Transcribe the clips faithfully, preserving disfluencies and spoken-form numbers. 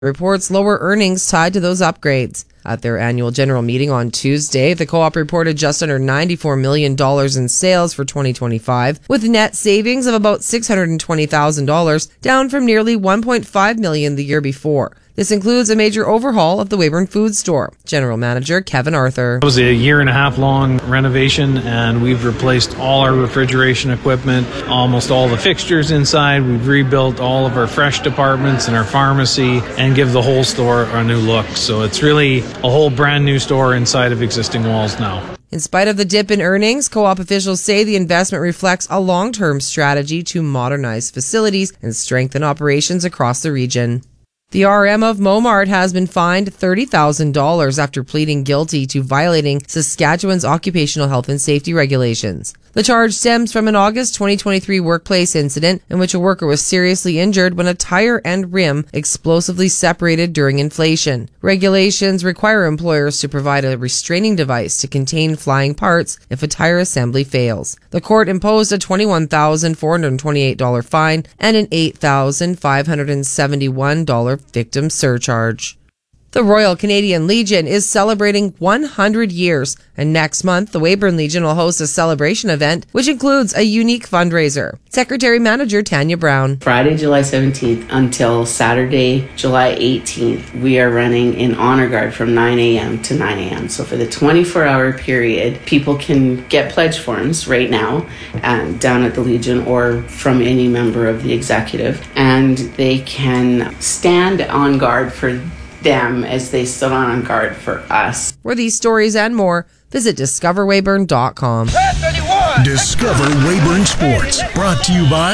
reports lower earnings tied to those upgrades. At their annual general meeting on Tuesday, the co-op reported just under ninety-four million dollars in sales for twenty twenty-five, with net savings of about six hundred twenty thousand dollars, down from nearly one point five million dollars the year before. This includes a major overhaul of the Weyburn Food Store. General Manager Kevin Arthur. It was a year and a half long renovation, and we've replaced all our refrigeration equipment, almost all the fixtures inside. We've rebuilt all of our fresh departments and our pharmacy and give the whole store a new look. So it's really a whole brand new store inside of existing walls now. In spite of the dip in earnings, co-op officials say the investment reflects a long-term strategy to modernize facilities and strengthen operations across the region. The R M of Momart has been fined thirty thousand dollars after pleading guilty to violating Saskatchewan's occupational health and safety regulations. The charge stems from an August twenty twenty-three workplace incident in which a worker was seriously injured when a tire and rim explosively separated during inflation. Regulations require employers to provide a restraining device to contain flying parts if a tire assembly fails. The court imposed a twenty-one thousand four hundred twenty-eight dollars fine and an eight thousand five hundred seventy-one dollars victim surcharge. The Royal Canadian Legion is celebrating one hundred years, and next month the Weyburn Legion will host a celebration event which includes a unique fundraiser. Secretary Manager Tanya Brown. Friday, July seventeenth until Saturday, July eighteenth, we are running in honor guard from nine a.m. to nine a.m. So for the twenty-four hour period, people can get pledge forms right now um, down at the Legion or from any member of the executive, and they can stand on guard for them as they stood on guard for us. For these stories and more, visit discover weyburn dot com. Discover Weyburn Sports, brought to you by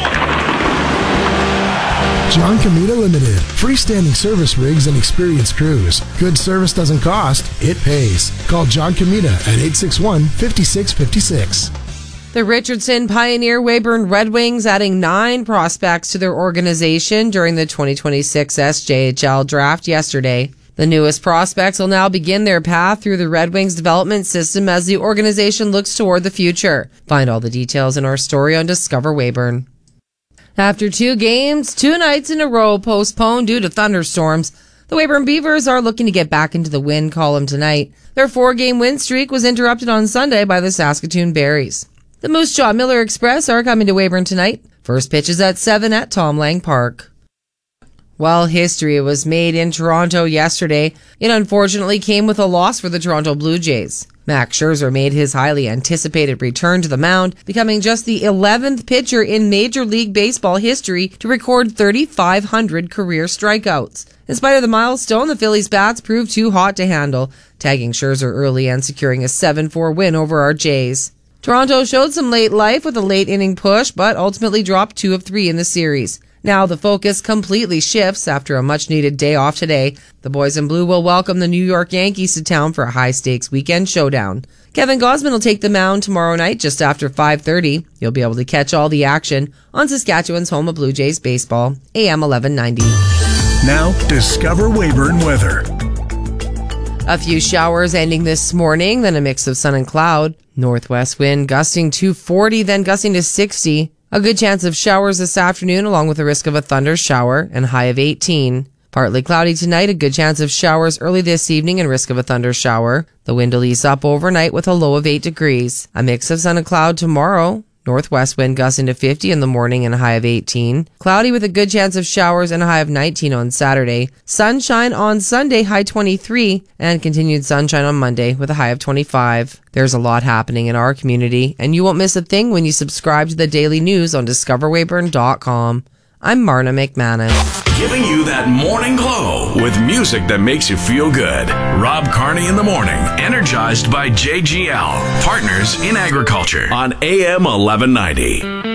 John Comita Limited. Freestanding service rigs and experienced crews. Good service doesn't cost, it pays. Call John Comita at eight six one, five six five six. The Richardson Pioneer Weyburn Red Wings adding nine prospects to their organization during the twenty twenty-six S J H L draft yesterday. The newest prospects will now begin their path through the Red Wings development system as the organization looks toward the future. Find all the details in our story on Discover Weyburn. After two games, two nights in a row postponed due to thunderstorms, the Weyburn Beavers are looking to get back into the win column tonight. Their four-game win streak was interrupted on Sunday by the Saskatoon Berries. The Moose Jaw Miller Express are coming to Weyburn tonight. First pitch is at seven at Tom Lang Park. Well, history was made in Toronto yesterday. It unfortunately came with a loss for the Toronto Blue Jays. Max Scherzer made his highly anticipated return to the mound, becoming just the eleventh pitcher in Major League Baseball history to record thirty-five hundred career strikeouts. In spite of the milestone, the Phillies' bats proved too hot to handle, tagging Scherzer early and securing a seven four win over our Jays. Toronto showed some late life with a late inning push, but ultimately dropped two of three in the series. Now the focus completely shifts after a much-needed day off today. The boys in blue will welcome the New York Yankees to town for a high-stakes weekend showdown. Kevin Gausman will take the mound tomorrow night just after five thirty. You'll be able to catch all the action on Saskatchewan's home of Blue Jays baseball, A M eleven ninety. Now, Discover Weyburn weather. A few showers ending this morning, then a mix of sun and cloud. Northwest wind gusting to forty, then gusting to sixty. A good chance of showers this afternoon, along with a risk of a thunder shower, and high of eighteen. Partly cloudy tonight, a good chance of showers early this evening and risk of a thunder shower. The wind will ease up overnight with a low of eight degrees. A mix of sun and cloud tomorrow. Northwest wind gusting to fifty in the morning and a high of eighteen. Cloudy with a good chance of showers and a high of nineteen on Saturday. Sunshine on Sunday, high twenty-three. And continued sunshine on Monday with a high of twenty-five. There's a lot happening in our community, and you won't miss a thing when you subscribe to the daily news on discover weyburn dot com. I'm Marna McManus. Giving you that morning glow with music that makes you feel good. Rob Carney in the morning, energized by J G L, partners in agriculture on A M eleven ninety.